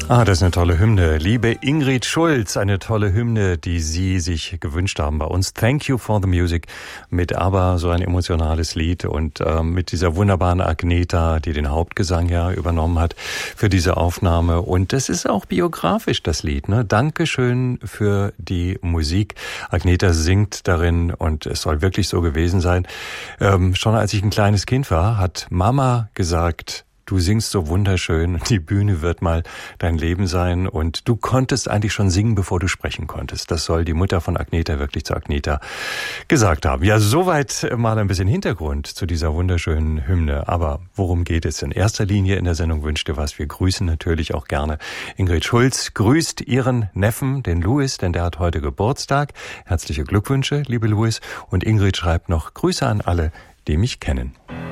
Ah, das ist eine tolle Hymne. Liebe Ingrid Schulz, eine tolle Hymne, die Sie sich gewünscht haben bei uns. Thank You for the Music mit ABBA, so ein emotionales Lied und mit dieser wunderbaren Agneta, die den Hauptgesang ja übernommen hat für diese Aufnahme. Und das ist auch biografisch, das Lied, ne? Dankeschön für die Musik. Agneta singt darin und es soll wirklich so gewesen sein. Schon als ich ein kleines Kind war, hat Mama gesagt, du singst so wunderschön, die Bühne wird mal dein Leben sein und du konntest eigentlich schon singen, bevor du sprechen konntest. Das soll die Mutter von Agneta wirklich zu Agneta gesagt haben. Ja, soweit mal ein bisschen Hintergrund zu dieser wunderschönen Hymne. Aber worum geht es in erster Linie in der Sendung Wünsch dir was? Wir grüßen natürlich auch gerne. Ingrid Schulz grüßt ihren Neffen, den Louis, denn der hat heute Geburtstag. Herzliche Glückwünsche, liebe Louis. Und Ingrid schreibt noch Grüße an alle, die mich kennen.